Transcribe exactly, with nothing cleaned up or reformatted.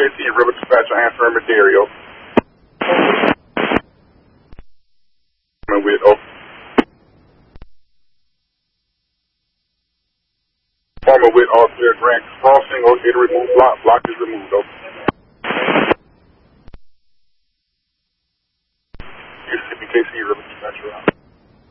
K C River Dispatcher answering Madario. With oh, former with Officer Grant crossing or did remove block. Block is removed. Oh. K C River Dispatcher.